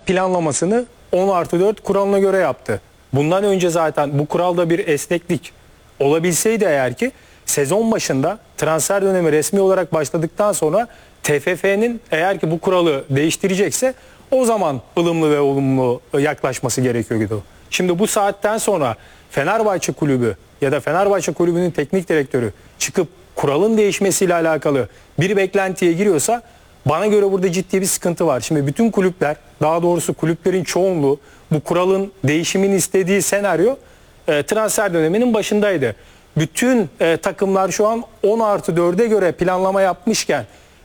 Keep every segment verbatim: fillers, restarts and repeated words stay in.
planlamasını on artı dört kuralına göre yaptı. Bundan önce zaten bu kuralda bir esneklik olabilseydi eğer ki sezon başında transfer dönemi resmi olarak başladıktan sonra T F F'nin eğer ki bu kuralı değiştirecekse o zaman ılımlı ve olumlu yaklaşması gerekiyordu. Şimdi bu saatten sonra Fenerbahçe kulübü ya da Fenerbahçe kulübünün teknik direktörü çıkıp kuralın değişmesiyle alakalı bir beklentiye giriyorsa bana göre burada ciddi bir sıkıntı var. Şimdi bütün kulüpler, daha doğrusu kulüplerin çoğunluğu bu kuralın değişimini istediği senaryo e, transfer döneminin başındaydı. Bütün e, takımlar şu an on artı dörde göre planlama yapmışken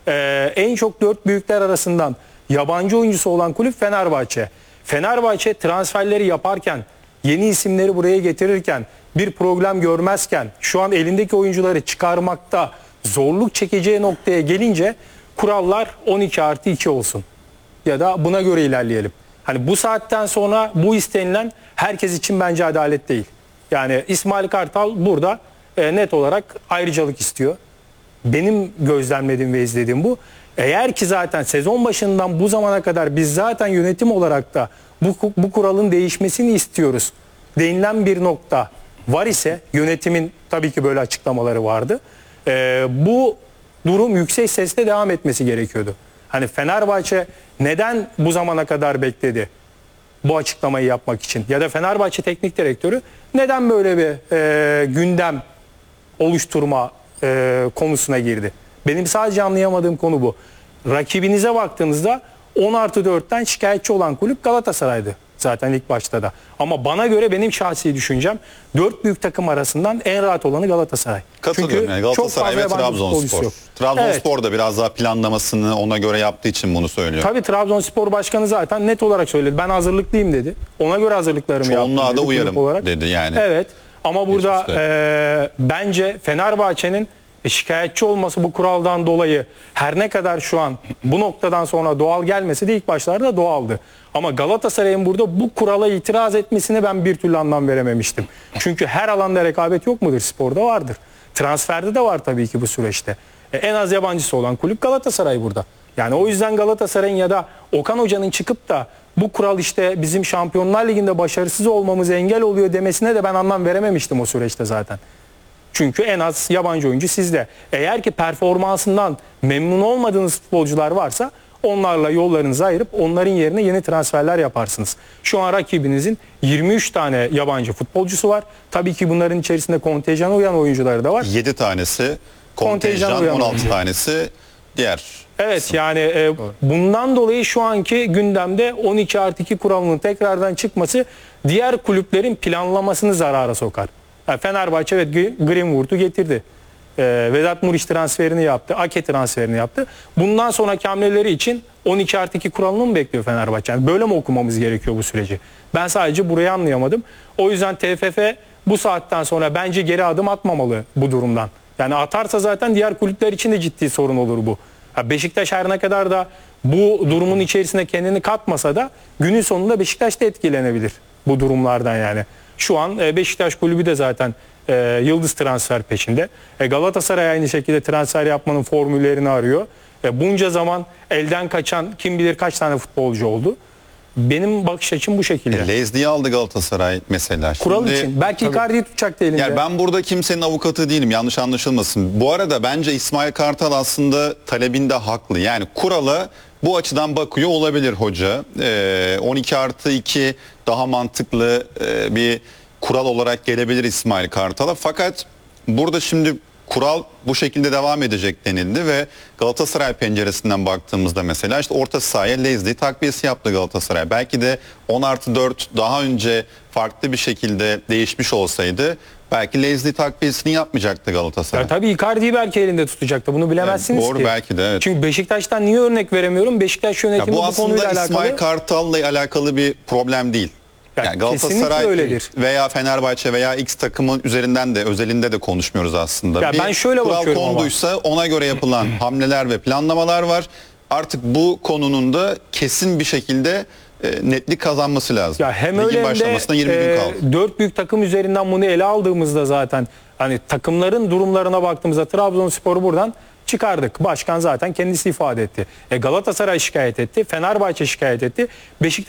e, en çok dört büyükler arasından yabancı oyuncusu olan kulüp Fenerbahçe. Fenerbahçe transferleri yaparken, yeni isimleri buraya getirirken, bir problem görmezken, şu an elindeki oyuncuları çıkarmakta zorluk çekeceği noktaya gelince kurallar on iki artı iki olsun. Ya da buna göre ilerleyelim. Hani bu saatten sonra bu istenilen herkes için bence adalet değil. Yani İsmail Kartal burada e, net olarak ayrıcalık istiyor. Benim gözlemlediğim ve izlediğim bu. Eğer ki zaten sezon başından bu zamana kadar biz zaten yönetim olarak da bu, bu kuralın değişmesini istiyoruz denilen bir nokta var ise, yönetimin tabii ki böyle açıklamaları vardı. E, bu durum yüksek sesle devam etmesi gerekiyordu. Hani Fenerbahçe neden bu zamana kadar bekledi bu açıklamayı yapmak için? Ya da Fenerbahçe teknik direktörü neden böyle bir e, gündem oluşturma e, konusuna girdi? Benim sadece anlayamadığım konu bu. Rakibinize baktığınızda on artı dörtten şikayetçi olan kulüp Galatasaray'dı zaten ilk başta da. Ama bana göre, benim şahsi düşüncem, dört büyük takım arasından en rahat olanı Galatasaray. Katılıyorum. Çünkü yani Galatasaray ve Trabzonspor. Trabzonspor evet. da biraz daha planlamasını ona göre yaptığı için bunu söylüyor. Tabii Trabzonspor Başkanı zaten net olarak söyledi. Ben hazırlıklıyım dedi. Ona göre hazırlıklarımı yaptım. Çoğunluğa da dedi, uyarım olarak. dedi yani. Evet. Ama burada e, bence Fenerbahçe'nin şikayetçi olması bu kuraldan dolayı, her ne kadar şu an bu noktadan sonra doğal gelmesi de ilk başlarda doğaldı. Ama Galatasaray'ın burada bu kurala itiraz etmesine ben bir türlü anlam verememiştim. Çünkü her alanda rekabet yok mudur? Sporda vardır. Transferde de var tabii ki bu süreçte. E, en az yabancısı olan kulüp Galatasaray burada. Yani o yüzden Galatasaray'ın ya da Okan Hoca'nın çıkıp da bu kural işte bizim Şampiyonlar Ligi'nde başarısız olmamıza engel oluyor demesine de ben anlam verememiştim o süreçte zaten. Çünkü en az yabancı oyuncu sizde. Eğer ki performansından memnun olmadığınız futbolcular varsa onlarla yollarınızı ayırıp onların yerine yeni transferler yaparsınız. Şu an rakibinizin yirmi üç tane yabancı futbolcusu var. Tabii ki bunların içerisinde kontenjana uyan oyuncuları da var. yedi tanesi kontenjan, on altı tanesi diğer. Evet, yani e, bundan dolayı şu anki gündemde on iki artı iki kuralının tekrardan çıkması diğer kulüplerin planlamasını zarara sokar. Yani Fenerbahçe ve Greenwood'u getirdi. Ee, Vedat Muriç transferini yaptı. Ake transferini yaptı. Bundan sonraki hamleleri için on iki artı iki kuralını mı bekliyor Fenerbahçe? Yani böyle mi okumamız gerekiyor bu süreci? Ben sadece burayı anlayamadım. O yüzden T F F bu saatten sonra bence geri adım atmamalı bu durumdan. Yani atarsa zaten diğer kulüpler için de ciddi sorun olur bu. Beşiktaş her ne kadar da bu durumun içerisine kendini katmasa da günün sonunda Beşiktaş da etkilenebilir bu durumlardan yani. Şu an Beşiktaş kulübü de zaten e, yıldız transfer peşinde. E, Galatasaray aynı şekilde transfer yapmanın formüllerini arıyor. E, bunca zaman elden kaçan kim bilir kaç tane futbolcu oldu. Benim bakış açım bu şekilde. E, Lezdi'yi aldı Galatasaray mesela. Kural Şimdi, için. Belki Icardi'yi tutacaktı elinde. Yani ben burada kimsenin avukatı değilim. Yanlış anlaşılmasın. Bu arada bence İsmail Kartal aslında talebinde haklı. Yani kurala bu açıdan bakıyor olabilir hoca. Ee, on iki artı iki daha mantıklı e, bir kural olarak gelebilir İsmail Kartal'a. Fakat burada şimdi kural bu şekilde devam edecek denildi ve Galatasaray penceresinden baktığımızda mesela işte orta sahaya Lezdi takviyesi yaptı Galatasaray. Belki de on artı dört daha önce farklı bir şekilde değişmiş olsaydı belki Lezdi takviyesini yapmayacaktı Galatasaray. Ya tabii Icardi'yi belki elinde tutacaktı. Bunu bilemezsiniz yani doğru, ki. belki de evet. Çünkü Beşiktaş'tan niye örnek veremiyorum? Beşiktaş yönetimi bu, bu konuyla alakalı. İsmail Kartal'la alakalı bir problem değil. Yani, yani Galatasaray veya Fenerbahçe veya X takımın üzerinden de özelinde de konuşmuyoruz aslında. Ya bir ben şöyle kural bakıyorum konduysa ama. ona göre yapılan hamleler ve planlamalar var. Artık bu konunun da kesin bir şekilde e, netlik kazanması lazım. Ya hem Ligin öyle başlamasına yirmi e, gün kaldı. Dört büyük takım üzerinden bunu ele aldığımızda zaten hani takımların durumlarına baktığımızda Trabzonspor'u buradan çıkardık. Başkan zaten kendisi ifade etti. E, Galatasaray şikayet etti. Fenerbahçe şikayet etti. Beşiktaş